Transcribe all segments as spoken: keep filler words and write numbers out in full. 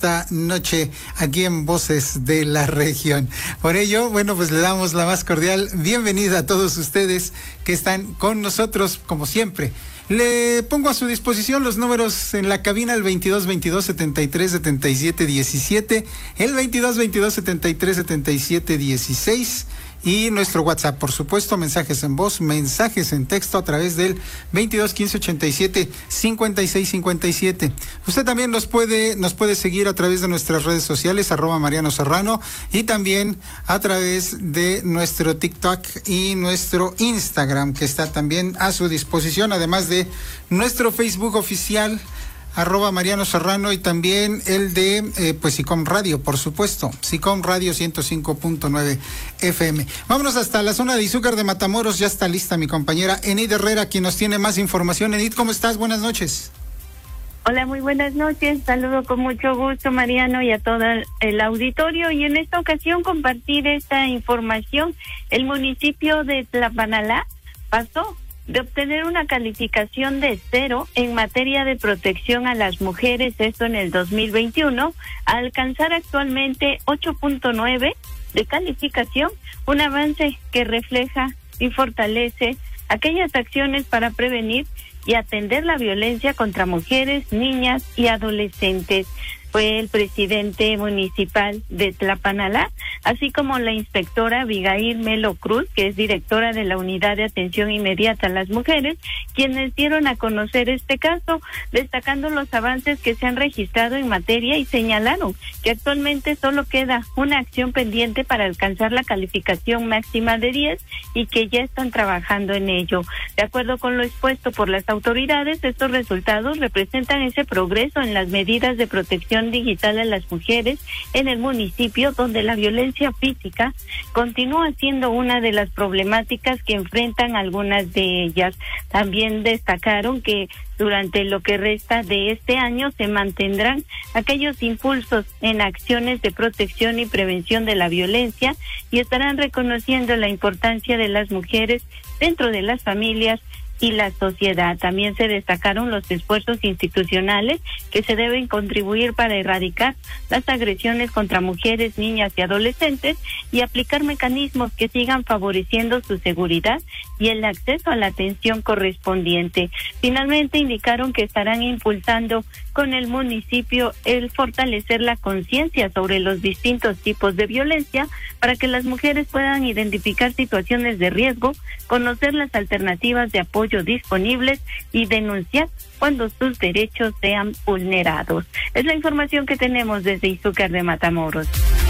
esta noche aquí en Voces de la Región. Por ello, bueno, pues le damos la más cordial bienvenida a todos ustedes que están con nosotros, como siempre. Le pongo a su disposición los números en la cabina, el veintidós veintidós setenta y tres setenta y siete diecisiete, el veintidós veintidós setenta y tres setenta y siete dieciséis y nuestro WhatsApp, por supuesto, mensajes en voz, mensajes en texto a través del veintidós quince ochenta y siete cincuenta y seis cincuenta y siete. Usted también nos puede nos puede seguir a través de nuestras redes sociales, arroba Mariano Serrano, y también a través de nuestro TikTok y nuestro Instagram, que está también a su disposición, además de nuestro Facebook oficial, arroba Mariano Serrano, y también el de eh, pues SICOM Radio, por supuesto, SICOM Radio ciento cinco punto nueve F M. Vámonos hasta la zona de Izúcar de Matamoros. Ya está lista mi compañera Enid Herrera, quien nos tiene más información. Enid, ¿cómo estás? Buenas noches. Hola, muy buenas noches. Saludo con mucho gusto, Mariano, y a todo el auditorio. Y en esta ocasión compartir esta información. El municipio de Tlapanalá pasó de obtener una calificación de cero en materia de protección a las mujeres, esto en el dos mil veintiuno, a alcanzar actualmente ocho punto nueve de calificación, un avance que refleja y fortalece aquellas acciones para prevenir y atender la violencia contra mujeres, niñas y adolescentes. Fue el presidente municipal de Tlapanalá, así como la inspectora Abigail Melo Cruz, que es directora de la Unidad de Atención Inmediata a las Mujeres, quienes dieron a conocer este caso, destacando los avances que se han registrado en materia y señalaron que actualmente solo queda una acción pendiente para alcanzar la calificación máxima de diez y que ya están trabajando en ello. De acuerdo con lo expuesto por las autoridades, estos resultados representan ese progreso en las medidas de protección digital a las mujeres en el municipio, donde la violencia física continúa siendo una de las problemáticas que enfrentan algunas de ellas. También destacaron que durante lo que resta de este año se mantendrán aquellos impulsos en acciones de protección y prevención de la violencia y estarán reconociendo la importancia de las mujeres dentro de las familias y la sociedad. También se destacaron los esfuerzos institucionales que se deben contribuir para erradicar las agresiones contra mujeres, niñas y adolescentes y aplicar mecanismos que sigan favoreciendo su seguridad y el acceso a la atención correspondiente. Finalmente indicaron que estarán impulsando con el municipio el fortalecer la conciencia sobre los distintos tipos de violencia para que las mujeres puedan identificar situaciones de riesgo, conocer las alternativas de apoyo disponibles y denunciar cuando sus derechos sean vulnerados. Es la información que tenemos desde Izúcar de Matamoros.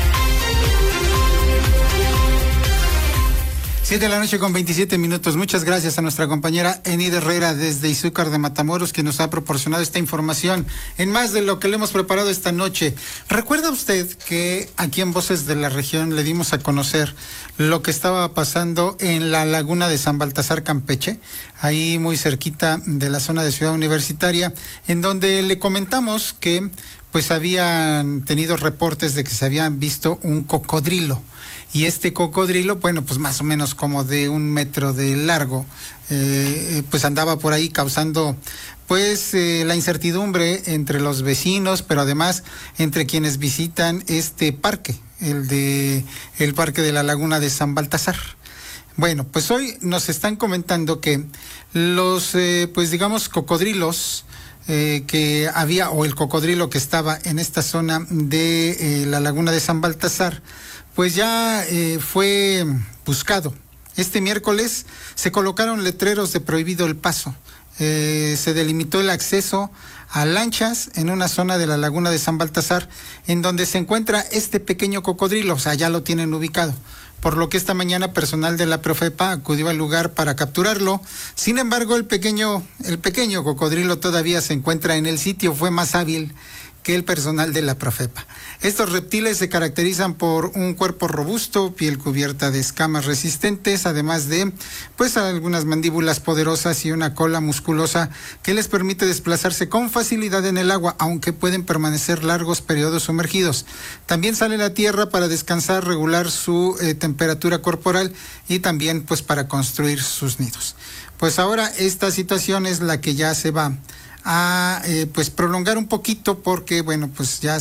Siete de la noche con veintisiete minutos. Muchas gracias a nuestra compañera Enid Herrera desde Izúcar de Matamoros, que nos ha proporcionado esta información en más de lo que le hemos preparado esta noche. ¿Recuerda usted que aquí en Voces de la Región le dimos a conocer lo que estaba pasando en la laguna de San Baltasar, Campeche, ahí muy cerquita de la zona de Ciudad Universitaria, en donde le comentamos que pues habían tenido reportes de que se habían visto un cocodrilo? Y este cocodrilo, bueno, pues más o menos como de un metro de largo, eh, pues andaba por ahí causando pues eh, la incertidumbre entre los vecinos, pero además entre quienes visitan este parque, el de el parque de la laguna de San Baltasar. Bueno, pues hoy nos están comentando que los, eh, pues digamos, cocodrilos eh, que había, o el cocodrilo que estaba en esta zona de eh, la laguna de San Baltasar, pues ya eh, fue buscado. Este miércoles se colocaron letreros de prohibido el paso. Eh, se delimitó el acceso a lanchas en una zona de la laguna de San Baltasar, en donde se encuentra este pequeño cocodrilo, o sea, ya lo tienen ubicado. Por lo que esta mañana personal de la Profepa acudió al lugar para capturarlo. Sin embargo, el pequeño, el pequeño cocodrilo todavía se encuentra en el sitio. Fue más hábil que el personal de la Profepa. Estos reptiles se caracterizan por un cuerpo robusto, piel cubierta de escamas resistentes, además de pues algunas mandíbulas poderosas y una cola musculosa que les permite desplazarse con facilidad en el agua, aunque pueden permanecer largos periodos sumergidos. También sale a la tierra para descansar, regular su eh, temperatura corporal y también pues para construir sus nidos. Pues ahora esta situación es la que ya se va a eh, pues prolongar un poquito, porque bueno, pues ya